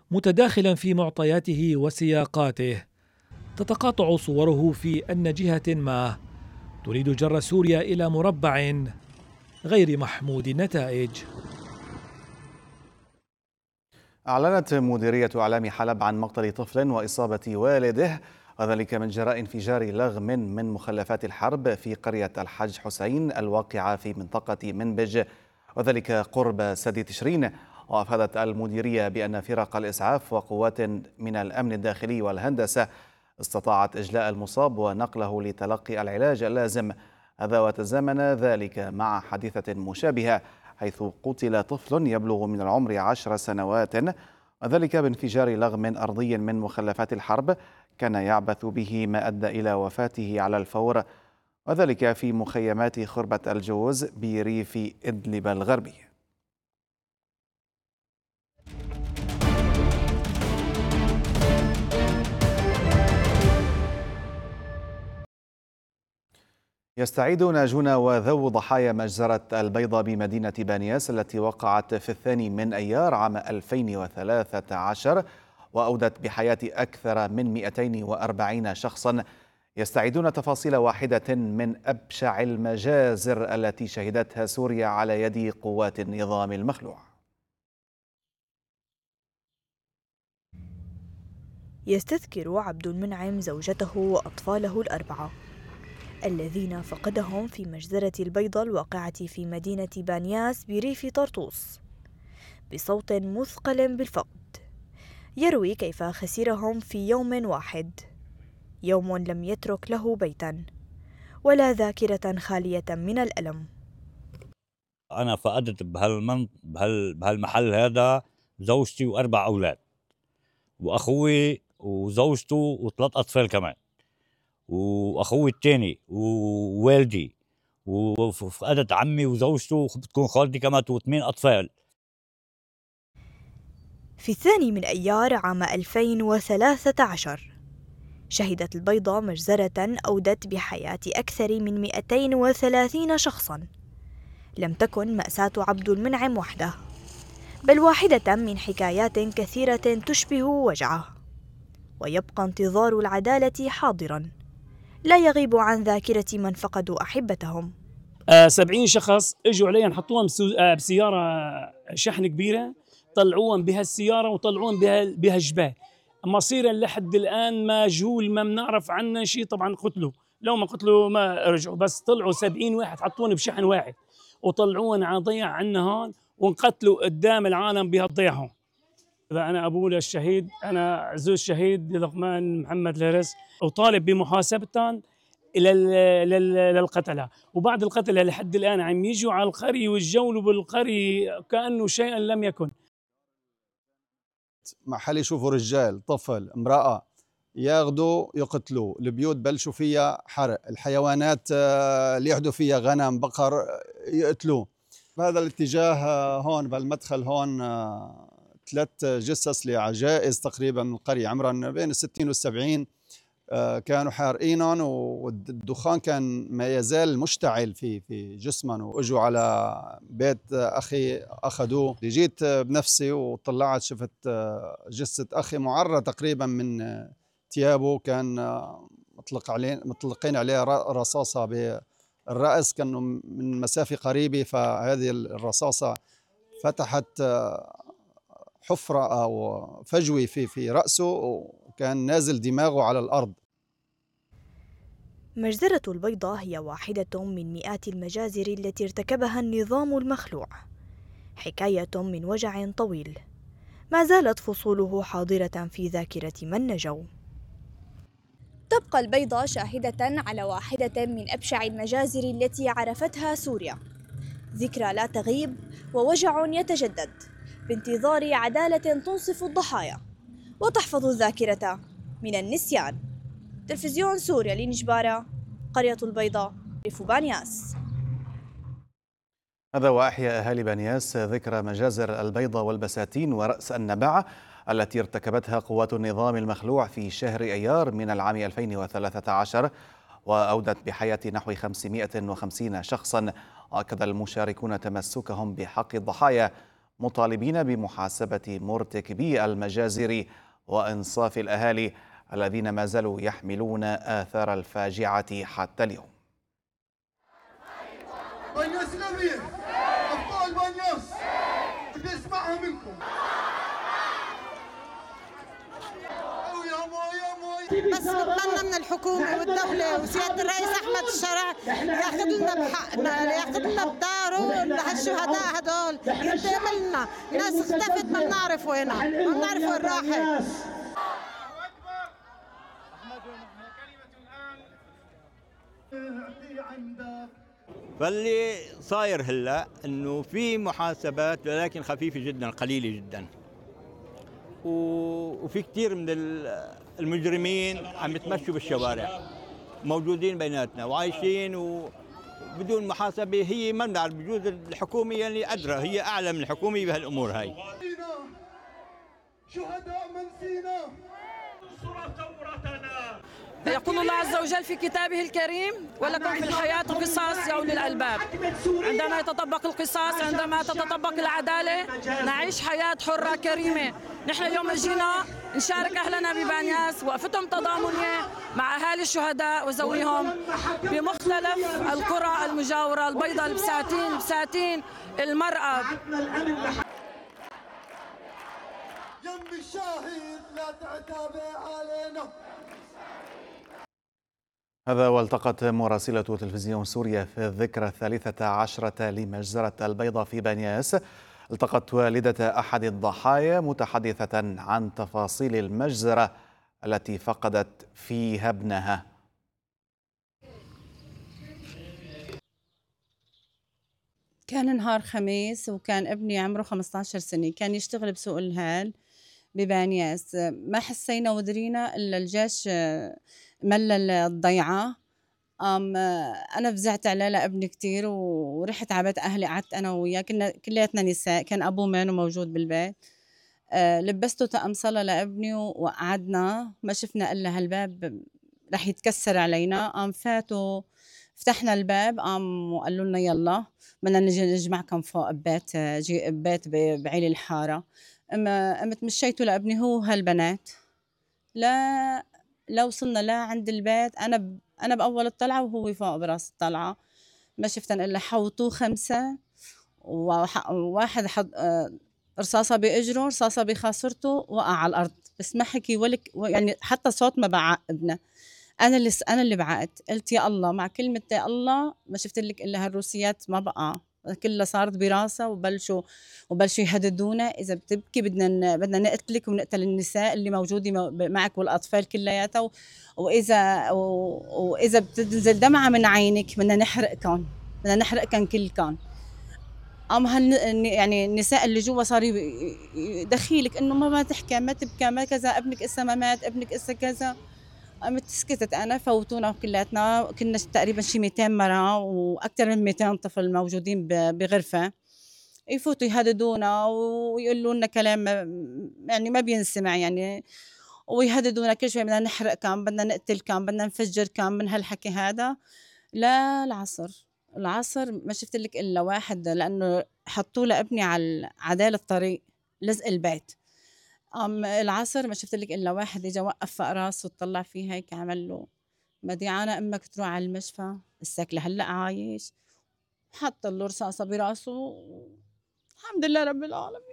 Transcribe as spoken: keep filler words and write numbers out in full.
متداخلا في معطياته وسياقاته. تتقاطع صوره في أن جهة ما تريد جر سوريا إلى مربع غير محمود النتائج. أعلنت مديرية إعلام حلب عن مقتل طفل وإصابة والده، وذلك من جراء انفجار لغم من مخلفات الحرب في قرية الحج حسين الواقعة في منطقة منبج، وذلك قرب سد تشرين. وأفادت المديرية بأن فرق الإسعاف وقوات من الأمن الداخلي والهندسة استطاعت إجلاء المصاب ونقله لتلقي العلاج اللازم. هذا وتزامن ذلك مع حادثة مشابهة حيث قتل طفل يبلغ من العمر عشر سنوات، وذلك بانفجار لغم أرضي من مخلفات الحرب كان يعبث به، ما أدى إلى وفاته على الفور، وذلك في مخيمات خربة الجوز بريف إدلب الغربي. يستعيد ناجون وذو ضحايا مجزرة البيضة بمدينة بانياس التي وقعت في الثاني من أيار عام ألفين وثلاثة عشر وأودت بحياة أكثر من مئتين وأربعين شخصا، يستعيدون تفاصيل واحدة من أبشع المجازر التي شهدتها سوريا على يد قوات النظام المخلوع. يستذكر عبد المنعم زوجته وأطفاله الأربعة الذين فقدهم في مجزرة البيضة الواقعة في مدينة بانياس بريف طرطوس بصوت مثقل بالفقد، يروي كيف خسرهم في يوم واحد، يوم لم يترك له بيتا ولا ذاكرة خالية من الألم. أنا فقدت بهالمن... بهال... بهالمحل هذا زوجتي وأربع أولاد وأخوي وزوجته وثلاث أطفال كمان، واخوي الثاني ووالدي، وفقدت عمي وزوجته وبتكون خالتي كمان وثمان اطفال. في الثاني من ايار عام ألفين وثلاثة عشر شهدت البيضة مجزرة اودت بحياة اكثر من مئتين وثلاثين شخصا. لم تكن مأساة عبد المنعم وحده، بل واحدة من حكايات كثيرة تشبه وجعه، ويبقى انتظار العدالة حاضرا لا يغيب عن ذاكرة من فقدوا أحبتهم. آه سبعين شخص اجوا عليهم حطوهم بسيارة شحن كبيرة، طلعوهم بهالسيارة وطلعوهم بهالجبال، مصيرا لحد الآن ماجهول، ما بنعرف عنه شيء. طبعا قتلوا، لو ما قتلوا ما رجعوا، بس طلعوا سبعين واحد حطوهم بشحن واحد وطلعوهم على ضيع عنا هون وانقتلوا قدام العالم بهالضيع هون. أنا أبوه للشهيد، أنا زوج شهيد لقمان محمد الهرس، وطالب بمحاسبتهم للقتلة، وبعد القتلة لحد الآن عم يجوا على القرية ويتجولوا بالقرية كأنه شيئا لم يكن. محل يشوفوا رجال، طفل، امرأة ياخذوا يقتلوا، البيوت بلشوا فيها حرق، الحيوانات اللي يحدوا فيها غنم بقر يقتلوا. بهذا الاتجاه هون بالمدخل هون ثلاث جثث لعجائز تقريبا من القرية عمرا بين الستين والسبعين كانوا حارقينهم، والدخان كان ما يزال مشتعل في في جسمهم، واجوا على بيت اخي اخذوه. جيت بنفسي وطلعت شفت جثة اخي معرة تقريبا من ثيابه، كان مطلق عليه مطلقين عليه رصاصة بالرأس، كانوا من مسافة قريبة، فهذه الرصاصة فتحت حفرة أو فجوة في في رأسه وكان نازل دماغه على الأرض. مجزرة البيضة هي واحدة من مئات المجازر التي ارتكبها النظام المخلوع، حكاية من وجع طويل ما زالت فصوله حاضرة في ذاكرة من نجوا. تبقى البيضة شاهدة على واحدة من أبشع المجازر التي عرفتها سوريا، ذكرى لا تغيب ووجع يتجدد بانتظار عدالة تنصف الضحايا وتحفظ الذاكرة من النسيان. تلفزيون سوريا لنجبارة، قرية البيضة، ريف بانياس. هذا وأحيا أهالي بانياس ذكرى مجازر البيضة والبساتين ورأس النبع التي ارتكبتها قوات النظام المخلوع في شهر أيار من العام ألفين وثلاثة عشر وأودت بحياة نحو خمسمئة وخمسين شخصا. وأكد المشاركون تمسكهم بحق الضحايا مطالبين بمحاسبة مرتكبي المجازر وإنصاف الأهالي الذين ما زالوا يحملون آثار الفاجعة حتى اليوم. بنياس الأمير، أبطال بنياس، بدي أسمعها منكم. بس نتمنى من الحكومة والدولة وسيادة الرئيس أحمد الشرع ياخذ لنا بحقنا، ياخذ لنا بداره لهالشهداء هدول، ينتقم لنا، ناس اختفت ما بنعرف وينها، ما بنعرف وين راحت. فاللي صاير هلا انه في محاسبات ولكن خفيفه جدا قليله جدا، وفي كثير من المجرمين عم يتمشوا بالشوارع موجودين بيناتنا وعايشين وبدون محاسبه. هي ما بنعرف، بجوز الحكومه يعني ادرى، هي اعلى من الحكومه بهالامور هاي. شهداء من سينا يقول الله عز وجل في كتابه الكريم: ولكم في الحياة قصاص يا أولي الألباب. عندما يتطبق القصاص، عندما تتطبق العدالة، نعيش حياة حرة كريمة. نحن اليوم جينا نشارك أهلنا ببانياس وقفتهم تضامنية مع أهالي الشهداء وذويهم بمختلف القرى المجاورة، البيضاء، البساتين، البساتين، المرأة. يم الشاهد لا تعتاب علينا. هذا والتقت مراسلة تلفزيون سوريا في الذكرى الثالثة عشرة لمجزرة البيضاء في بانياس. التقت والدة أحد الضحايا متحدثة عن تفاصيل المجزرة التي فقدت فيها ابنها. كان نهار خميس وكان ابني عمره خمسة عشر سنة، كان يشتغل بسوق الهال ببانياس. ما حسينا ودرينا إلا الجيش ملل الضيعة. أم أنا فزعت على لابني كتير ورحت على بيت أهلي، قعدت أنا وياه، كنا كلياتنا نساء، كان أبوه مانو موجود بالبيت. أه لبسته طقم صلاة لابني وقعدنا، ما شفنا إلا هالباب رح يتكسر علينا. قام فاتوا فتحنا الباب، قام وقالوا لنا يلا بدنا نجي نجمعكم فوق ببيت جي ببيت بعيل الحارة. أما قمت مشيته لابني هو هالبنات، لا لا وصلنا لا عند البيت. أنا ب... أنا بأول الطلعة وهو فوق براس الطلعة، ما شفتن إلا حوطوه خمسة، وواحد حط رصاصة بإجره، رصاصة بخاصرته، وقع على الأرض، بس ما حكي ولك يعني حتى صوت ما بعقبنا. أنا اللي أنا اللي بعقت، قلت يا الله، مع كلمة يا الله ما شفت لك إلا هالروسيات ما بقى كلها صارت براسها، وبلشوا وبلشوا يهددونا: إذا بتبكي بدنا بدنا نقتلك ونقتل النساء اللي موجودة معك والأطفال كلياتها، وإذا وإذا بتنزل دمعة من عينك بدنا نحرقكم، بدنا نحرقكم كلكم. أم هال يعني النساء اللي جوا صاروا يدخيلك إنه ما ما تحكي، ما تبكي، ما كذا، ابنك إسا ما مات، ابنك إسا كذا. قمت سكتت أنا، فوتونا كلياتنا، كنا تقريبا شي مئتين مرة وأكثر من مئتين طفل موجودين بغرفة، يفوتوا يهددونا ويقولوا لنا كلام يعني ما بينسمع يعني، ويهددونا كل شوي بدنا نحرق كم، بدنا نقتل كم، بدنا نفجر كم، من هالحكي هذا. لا العصر العصر ما شفت لك إلا واحد، لأنه حطوا لابني على عدال الطريق لزق البيت. أم العصر ما شفت لك إلا واحد إجا وقف فوق راسه وطلع فيه هيك، عمل له مديعانة أمك تروح على المشفى، السك لهلأ عايش، حط له رصاصة براسه. الحمد لله رب العالمين.